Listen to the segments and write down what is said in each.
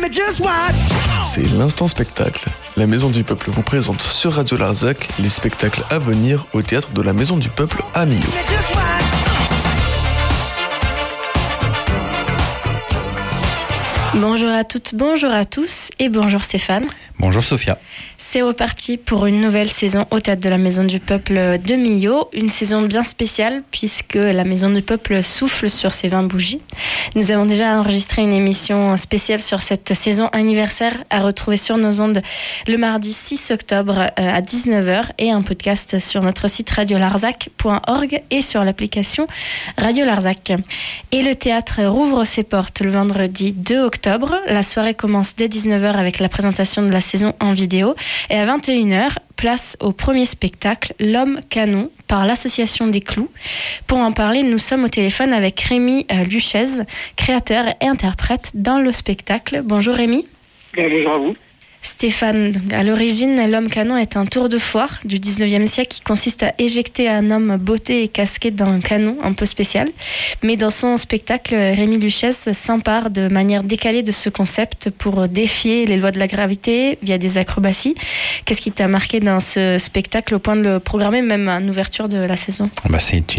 C'est l'instant spectacle. La Maison du Peuple vous présente sur Radio Larzac les spectacles à venir au théâtre de la Maison du Peuple à Millau. Bonjour à toutes, bonjour à tous et bonjour Stéphane. Bonjour Sophia. C'est reparti pour une nouvelle saison au Théâtre de la Maison du Peuple de Millau. Une saison bien spéciale puisque la Maison du Peuple souffle sur ses 20 bougies. Nous avons déjà enregistré une émission spéciale sur cette saison anniversaire à retrouver sur nos ondes le mardi 6 octobre à 19h et un podcast sur notre site radiolarzac.org et sur l'application Radio Larzac. Et le théâtre rouvre ses portes le vendredi 2 octobre. La soirée commence dès 19h avec la présentation de la saison en vidéo. Et à 21h, place au premier spectacle, L'Homme Canon, par l'Association des Clous. Pour en parler, nous sommes au téléphone avec Rémi Luchez, créateur et interprète dans le spectacle. Bonjour Rémi. Bonjour à vous. Stéphane, à l'origine, L'Homme Canon est un tour de foire du 19e siècle qui consiste à éjecter un homme botté et casqué dans un canon un peu spécial. Mais dans son spectacle, Rémi Luchez s'empare de manière décalée de ce concept pour défier les lois de la gravité via des acrobaties. Qu'est-ce qui t'a marqué dans ce spectacle au point de le programmer même en ouverture de la saison ? C'est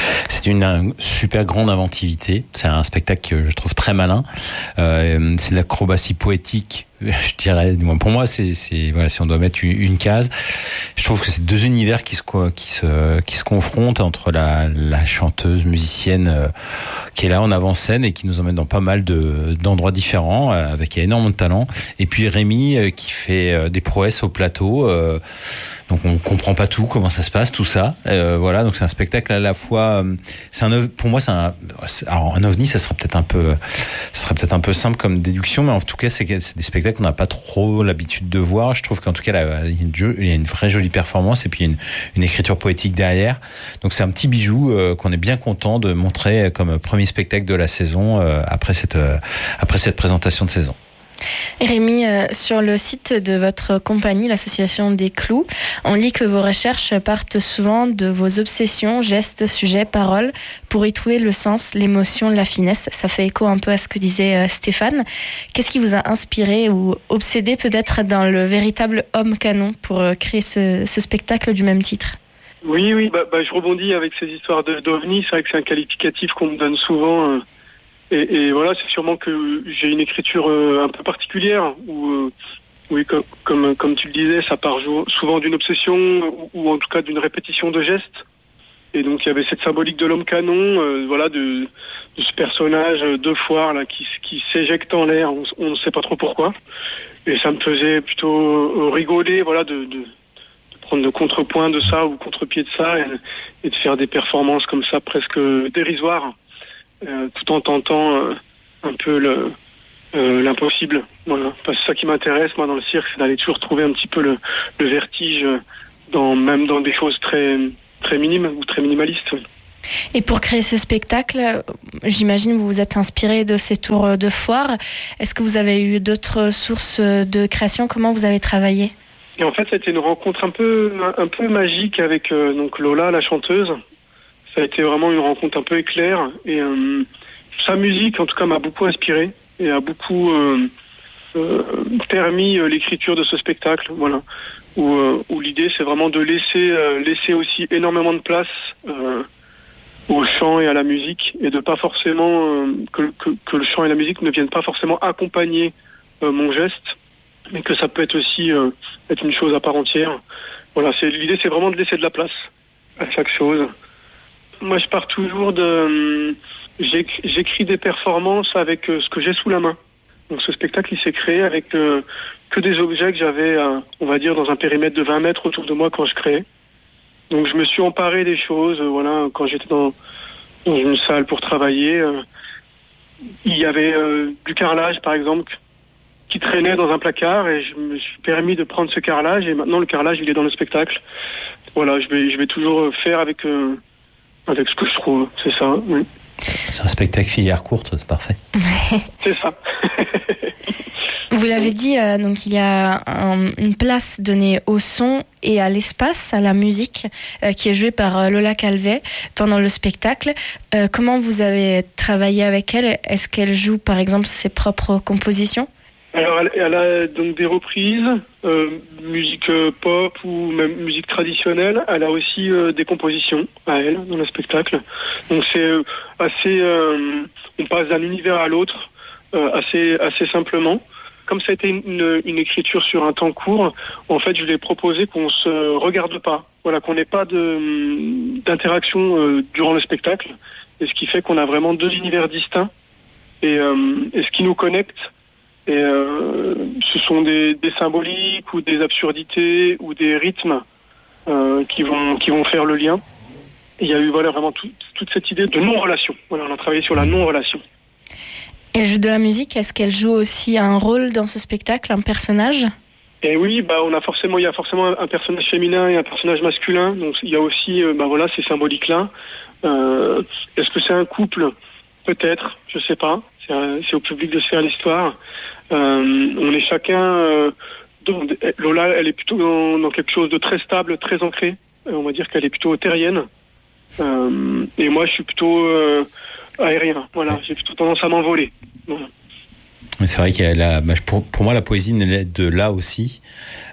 une super grande inventivité. C'est un spectacle que je trouve très malin. C'est de l'acrobatie poétique. Je dirais, pour moi, c'est voilà, si on doit mettre une case, je trouve que c'est deux univers qui se confrontent entre la chanteuse musicienne qui est là en avant-scène et qui nous emmène dans pas mal d'endroits différents avec énormément de talent, et puis Rémi qui fait des prouesses au plateau. Donc on comprend pas tout, comment ça se passe, tout ça. Voilà, donc c'est un spectacle à la fois. Pour moi, alors un ovni, ça serait peut-être un peu simple comme déduction, mais en tout cas, c'est des spectacles qu'on n'a pas trop l'habitude de voir. Je trouve qu'en tout cas, il y a une vraie jolie performance et puis une écriture poétique derrière. Donc c'est un petit bijou qu'on est bien content de montrer comme premier spectacle de la saison après cette présentation de saison. Rémi, sur le site de votre compagnie, l'Association des Clous, on lit que vos recherches partent souvent de vos obsessions, gestes, sujets, paroles, pour y trouver le sens, l'émotion, la finesse. Ça fait écho un peu à ce que disait Stéphane. Qu'est-ce qui vous a inspiré ou obsédé peut-être dans le véritable homme canon pour créer ce spectacle du même titre ? Oui, je rebondis avec ces histoires d'OVNI. C'est vrai que c'est un qualificatif qu'on me donne souvent. Et voilà, c'est sûrement que j'ai une écriture un peu particulière où, oui, comme tu le disais, ça part souvent d'une obsession ou en tout cas d'une répétition de gestes. Et donc il y avait cette symbolique de l'homme canon, voilà, de ce personnage de foire là qui s'éjecte en l'air, on ne sait pas trop pourquoi. Et ça me faisait plutôt rigoler, voilà, de prendre le contrepoint de ça ou contre-pied de ça et de faire des performances comme ça presque dérisoires. Tout en tentant un peu l'impossible. Voilà. Parce que ça qui m'intéresse, moi, dans le cirque, c'est d'aller toujours trouver un petit peu le vertige, même dans des choses très, très minimes ou très minimalistes. Et pour créer ce spectacle, j'imagine que vous vous êtes inspiré de ces tours de foire. Est-ce que vous avez eu d'autres sources de création ? Comment vous avez travaillé ? Et en fait, ça a été une rencontre un peu magique avec donc Lola, la chanteuse. Ça a été vraiment une rencontre un peu éclair et sa musique en tout cas m'a beaucoup inspiré et a beaucoup permis l'écriture de ce spectacle, voilà, où l'idée c'est vraiment de laisser aussi énormément de place au chant et à la musique et de pas forcément que le chant et la musique ne viennent pas forcément accompagner mon geste, mais que ça peut être aussi être une chose à part entière. Voilà, l'idée c'est vraiment de laisser de la place à chaque chose. Moi, je pars toujours j'écris des performances avec ce que j'ai sous la main. Donc, ce spectacle, il s'est créé avec que des objets que j'avais, on va dire, dans un périmètre de 20 mètres autour de moi quand je créais. Donc, je me suis emparé des choses. Voilà, quand j'étais dans une salle pour travailler, il y avait du carrelage, par exemple, qui traînait dans un placard, et je me suis permis de prendre ce carrelage. Et maintenant, le carrelage, il est dans le spectacle. Voilà, je vais toujours faire avec ce que je trouve, c'est ça, oui. C'est un spectacle filière courte, c'est parfait. C'est ça. Vous l'avez dit, donc il y a une place donnée au son et à l'espace, à la musique, qui est jouée par Lola Calvet pendant le spectacle. Comment vous avez travaillé avec elle ? Est-ce qu'elle joue, par exemple, ses propres compositions ? Alors, elle a donc des reprises, musique pop ou même musique traditionnelle. Elle a aussi des compositions à elle dans le spectacle. Donc c'est assez, on passe d'un univers à l'autre assez simplement. Comme ça a été une écriture sur un temps court, en fait, je lui ai proposé qu'on se regarde pas, voilà, qu'on n'ait pas d'interaction durant le spectacle, et ce qui fait qu'on a vraiment deux univers distincts, et ce qui nous connecte. Et ce sont des symboliques ou des absurdités ou des rythmes qui vont faire le lien. Et il y a eu vraiment toute cette idée de non-relation. Voilà, on a travaillé sur la non-relation. Elle joue de la musique. Est-ce qu'elle joue aussi un rôle dans ce spectacle, un personnage ? Et oui, il y a forcément un personnage féminin et un personnage masculin. Donc il y a aussi ces symboliques-là. Est-ce que c'est un couple ? Peut-être, je sais pas. C'est au public de se faire l'histoire. On est chacun... Lola, elle est plutôt dans quelque chose de très stable, très ancré. On va dire qu'elle est plutôt terrienne. Et moi, je suis plutôt aérien. Voilà, j'ai plutôt tendance à m'envoler. Voilà. C'est vrai qu'elle a, pour moi, la poésie de là aussi,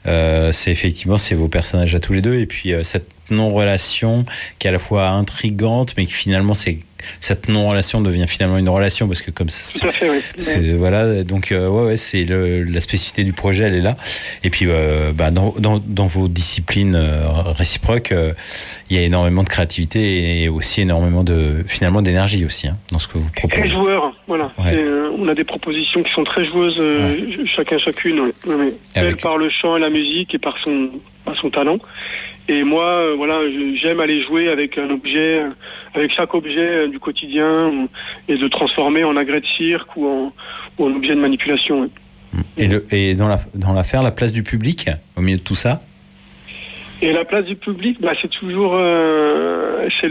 c'est vos personnages à tous les deux, et puis cette non-relation qui est à la fois intrigante, mais qui finalement cette non-relation devient finalement une relation, parce que comme tout à fait, oui. Voilà, donc c'est la spécificité du projet, elle est là. Et puis dans vos disciplines réciproques, il y a énormément de créativité et aussi énormément d'énergie aussi dans ce que vous proposez. Très joueur, voilà. Ouais. On a des propositions qui sont très joueuses, chacune. Ouais. Elle par le chant et la musique et par son talent. Et moi, j'aime aller jouer avec un objet, avec chaque objet du quotidien, et de transformer en agrès de cirque ou en objet de manipulation. Ouais. Et dans l'affaire, la place du public au milieu de tout ça. Et la place du public, c'est toujours c'est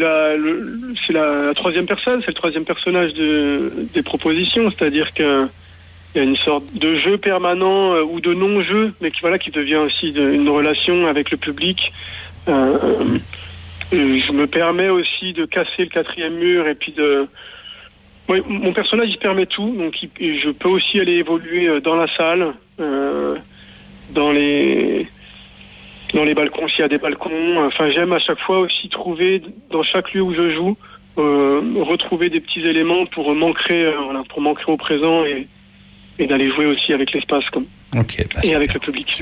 la troisième personne, c'est le troisième personnage des propositions, c'est-à-dire que il y a une sorte de jeu permanent ou de non-jeu, mais qui devient aussi une relation avec le public. Je me permets aussi de casser le quatrième mur et puis mon personnage il permet tout, donc je peux aussi aller évoluer dans la salle, dans les balcons s'il y a des balcons. Enfin, j'aime à chaque fois aussi trouver dans chaque lieu où je joue, retrouver des petits éléments pour m'ancrer au présent et d'aller jouer aussi avec l'espace et avec le public.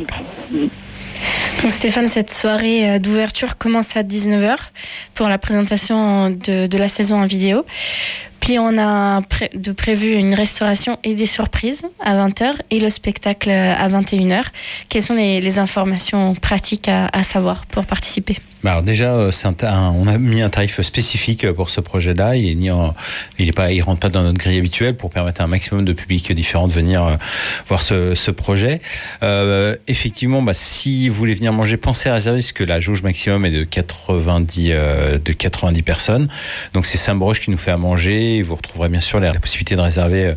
Donc Stéphane, cette soirée d'ouverture commence à 19h pour la présentation de la saison en vidéo. Puis on a prévu une restauration et des surprises à 20h et le spectacle à 21h. Quelles sont les informations pratiques à savoir pour participer ? Alors déjà, on a mis un tarif spécifique pour ce projet-là. Il rentre pas dans notre grille habituelle pour permettre à un maximum de publics différents de venir voir ce projet. Effectivement, si vous voulez venir manger, pensez à réserver, parce que la jauge maximum est de 90 personnes. Donc c'est Sam Broche qui nous fait à manger. Vous retrouverez bien sûr la possibilité de réserver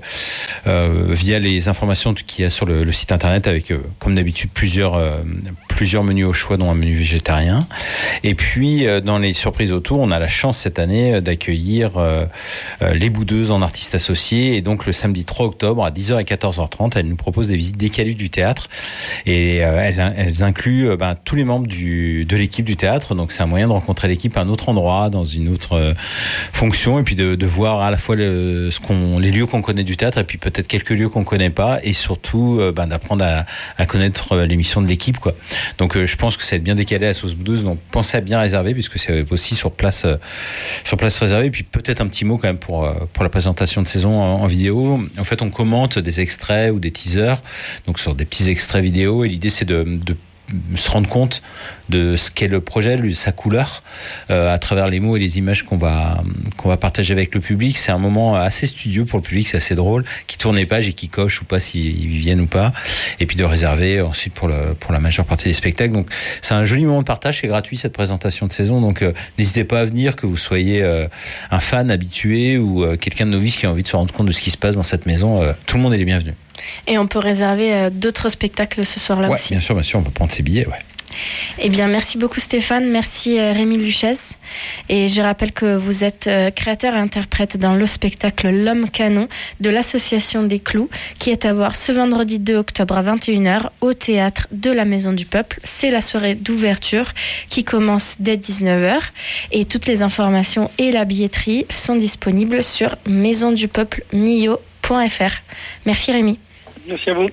via les informations qu'il y a sur le site internet, avec comme d'habitude plusieurs menus au choix, dont un menu végétarien. Et puis, dans les surprises autour, on a la chance cette année d'accueillir les Boudeuses en artistes associés. Et donc, le samedi 3 octobre, à 10h et 14h30, elles nous proposent des visites décalées du théâtre. Et elles incluent tous les membres de l'équipe du théâtre. Donc, c'est un moyen de rencontrer l'équipe à un autre endroit, dans une autre fonction. Et puis, de voir à la fois les lieux qu'on connaît du théâtre, et puis peut-être quelques lieux qu'on connaît pas. Et surtout, d'apprendre à connaître l'émission de l'équipe, quoi. Donc, je pense que ça va être bien décalé à Sauce Boudeuse. Donc, pensez à bien réserver, puisque c'est aussi sur place réservé. Et puis peut-être un petit mot quand même pour la présentation de saison en vidéo. En fait, on commente des extraits ou des teasers, donc sur des petits extraits vidéo, et l'idée c'est de se rendre compte de ce qu'est le projet, sa couleur, à travers les mots et les images qu'on va partager avec le public. C'est un moment assez studieux pour le public, c'est assez drôle, qui tourne les pages et qui coche ou pas s'ils viennent ou pas, et puis de réserver ensuite pour la majeure partie des spectacles. Donc c'est un joli moment de partage, c'est gratuit cette présentation de saison, donc n'hésitez pas à venir, que vous soyez un fan habitué ou quelqu'un de novice qui a envie de se rendre compte de ce qui se passe dans cette maison. Tout le monde est les bienvenus. Et on peut réserver d'autres spectacles ce soir-là aussi. Bien sûr, on peut prendre ses billets, ouais. Eh bien, merci beaucoup Stéphane, merci Rémi Luchès. Et je rappelle que vous êtes créateur et interprète dans le spectacle L'Homme Canon de l'Association des Clous, qui est à voir ce vendredi 2 octobre à 21h au théâtre de la Maison du Peuple. C'est la soirée d'ouverture qui commence dès 19h. Et toutes les informations et la billetterie sont disponibles sur maisondupeuple.mio.fr. Merci Rémi. Merci à vous.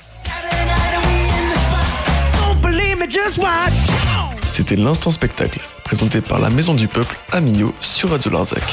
C'était l'instant spectacle, présenté par la Maison du Peuple à Millau sur Radio Larzac.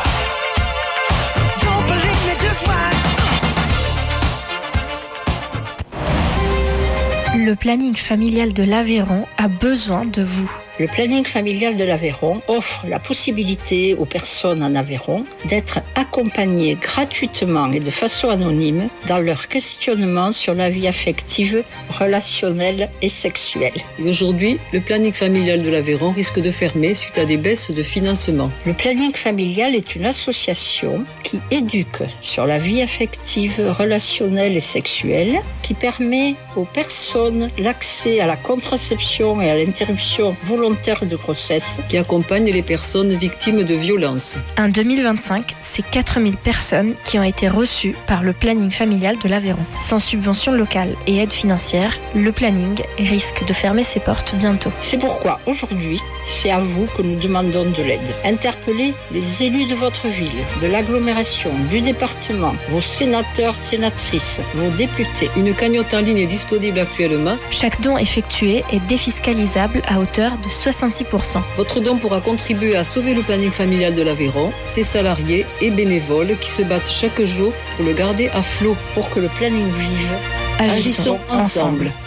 Le planning familial de l'Aveyron a besoin de vous. Le planning familial de l'Aveyron offre la possibilité aux personnes en Aveyron d'être accompagnées gratuitement et de façon anonyme dans leur questionnement sur la vie affective, relationnelle et sexuelle. Et aujourd'hui, le planning familial de l'Aveyron risque de fermer suite à des baisses de financement. Le planning familial est une association qui éduque sur la vie affective, relationnelle et sexuelle, qui permet aux personnes l'accès à la contraception et à l'interruption volontaire de grossesse, qui accompagne les personnes victimes de violences. En 2025, c'est 4000 personnes qui ont été reçues par le planning familial de l'Aveyron. Sans subvention locale et aide financière, le planning risque de fermer ses portes bientôt. C'est pourquoi aujourd'hui, c'est à vous que nous demandons de l'aide. Interpellez les élus de votre ville, de l'agglomération, du département, vos sénateurs, sénatrices, vos députés. Une cagnotte en ligne est disponible actuellement. Chaque don effectué est défiscalisable à hauteur de 66%. Votre don pourra contribuer à sauver le planning familial de l'Aveyron, ses salariés et bénévoles qui se battent chaque jour pour le garder à flot. Pour que le planning vive, Agissons ensemble.